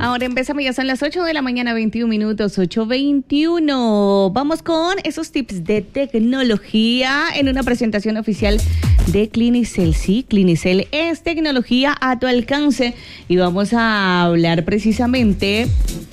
Ahora empezamos, ya son las 8 de la mañana, 21 minutos, 8:21. Vamos con esos tips de tecnología en una presentación oficial de Clinicel. Sí, Clinicel es tecnología a tu alcance y vamos a hablar precisamente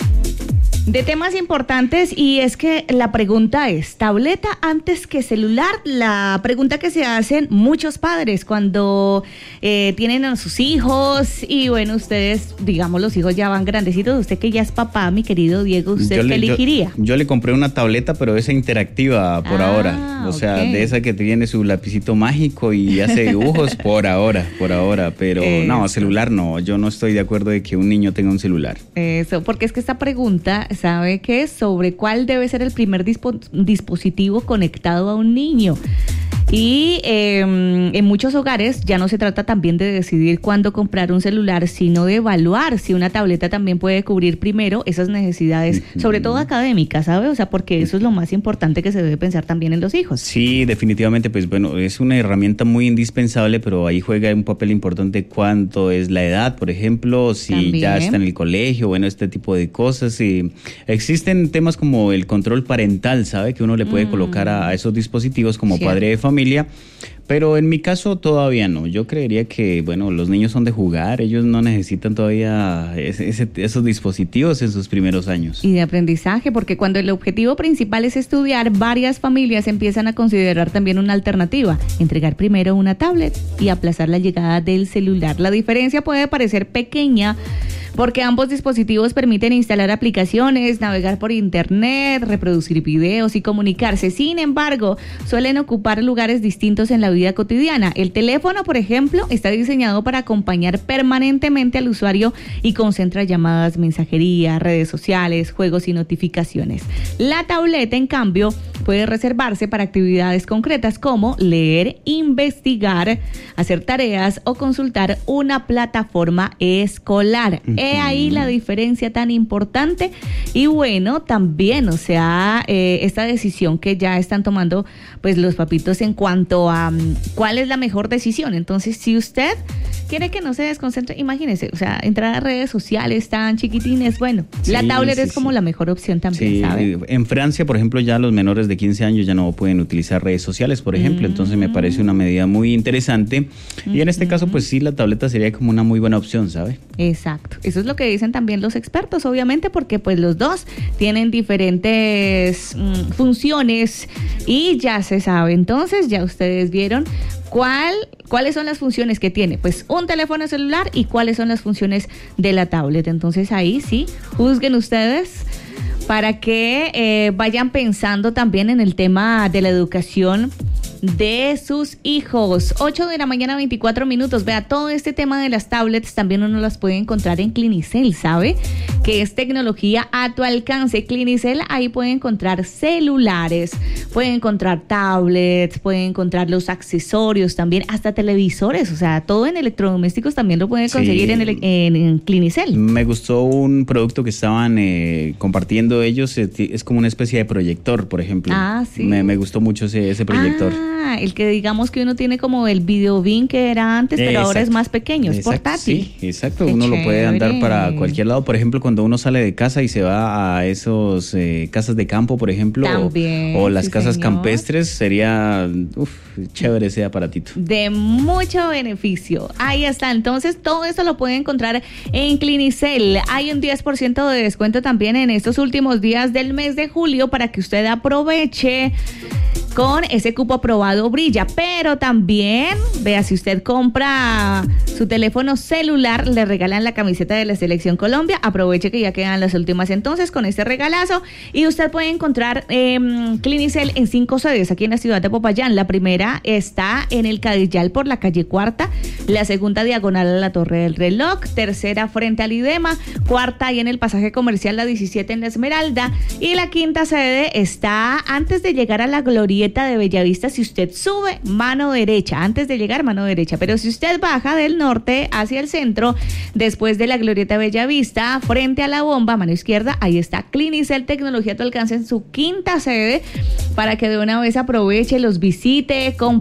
de temas importantes, y es que la pregunta es, ¿tableta antes que celular? La pregunta que se hacen muchos padres cuando tienen a sus hijos, y bueno, ustedes, digamos, los hijos ya van grandecitos. Usted que ya es papá, mi querido Diego, ¿usted qué elegiría? Yo le compré una tableta, pero esa interactiva por ahora, o sea, de esa que tiene su lapicito mágico y hace dibujos por ahora, pero no, celular no, yo no estoy de acuerdo de que un niño tenga un celular. Eso, porque es que esta pregunta, ¿sabe qué? Sobre cuál debe ser el primer dispositivo conectado a un niño. Y en muchos hogares ya no se trata también de decidir cuándo comprar un celular, sino de evaluar si una tableta también puede cubrir primero esas necesidades, sobre todo académicas, ¿sabe? O sea, porque eso es lo más importante que se debe pensar también en los hijos. Sí, definitivamente, pues bueno, es una herramienta muy indispensable, pero ahí juega un papel importante cuánto es la edad, por ejemplo, si también ya está en el colegio, bueno, este tipo de cosas. Y existen temas como el control parental, ¿sabe? Que uno le puede colocar a esos dispositivos como padre de familia. Pero en mi caso todavía no. Yo creería que, bueno, los niños son de jugar, ellos no necesitan todavía esos dispositivos en sus primeros años. Y de aprendizaje, porque cuando el objetivo principal es estudiar, varias familias empiezan a considerar también una alternativa: entregar primero una tablet y aplazar la llegada del celular. La diferencia puede parecer pequeña, porque ambos dispositivos permiten instalar aplicaciones, navegar por internet, reproducir videos y comunicarse. Sin embargo, suelen ocupar lugares distintos en la vida cotidiana. El teléfono, por ejemplo, está diseñado para acompañar permanentemente al usuario y concentra llamadas, mensajería, redes sociales, juegos y notificaciones. La tableta, en cambio, puede reservarse para actividades concretas como leer, investigar, hacer tareas o consultar una plataforma escolar. He ahí la diferencia tan importante. Y bueno, también, o sea, esta decisión que ya están tomando pues los papitos en cuanto a cuál es la mejor decisión. Entonces, si usted quiere que no se desconcentre, imagínese, o sea, entrar a redes sociales tan chiquitines, bueno, sí, la tablet es como la mejor opción también, ¿sabe? En Francia, por ejemplo, ya los menores de 15 años ya no pueden utilizar redes sociales, por ejemplo, entonces me parece una medida muy interesante. Y en este caso, pues sí, la tableta sería como una muy buena opción, ¿sabe? Exacto. Eso es lo que dicen también los expertos, obviamente, porque pues los dos tienen diferentes funciones y ya se sabe. Entonces, ya ustedes vieron cuáles son las funciones que tiene pues un teléfono celular y cuáles son las funciones de la tablet. Entonces, ahí sí, juzguen ustedes para que vayan pensando también en el tema de la educación de sus hijos. 8 de la mañana, 24 minutos. Vea, todo este tema de las tablets también uno las puede encontrar en Clinicel, ¿sabe? Que es tecnología a tu alcance. Clinicel, ahí puede encontrar celulares, puede encontrar tablets, puede encontrar los accesorios también, hasta televisores, o sea, todo en electrodomésticos también lo pueden conseguir en Clinicel. Me gustó un producto que estaban compartiendo ellos, es como una especie de proyector, por ejemplo. Ah, sí. Me gustó mucho ese proyector. El que digamos que uno tiene como el videobin que era antes, pero ahora es más pequeño, es portátil. Sí, exacto. Uno lo puede andar para cualquier lado. Por ejemplo, cuando uno sale de casa y se va a esos casas de campo, por ejemplo, también, o las casas campestres, sería chévere ese aparatito. De mucho beneficio. Ahí está. Entonces, todo eso lo puede encontrar en Clinicel. Hay un 10% de descuento también en estos últimos días del mes de julio para que usted aproveche con ese cupo aprobado Brilla. Pero también, vea, si usted compra su teléfono celular, le regalan la camiseta de la Selección Colombia. Aproveche que ya quedan las últimas entonces con este regalazo. Y usted puede encontrar Clinicel en 5 sedes aquí en la ciudad de Popayán. La primera está en el Cadillal por la calle Cuarta, la segunda diagonal a la Torre del Reloj, tercera frente al IDEMA, cuarta ahí en el pasaje comercial la 17 en la Esmeralda, y la quinta sede está antes de llegar a la Glorieta de Bellavista. Si usted sube, mano derecha, antes de llegar, mano derecha, pero si usted baja del norte hacia el centro, después de la Glorieta de Bellavista, frente a la bomba, mano izquierda, ahí está Clinicel, tecnología a tu alcance en su quinta sede, para que de una vez aproveche, los visite,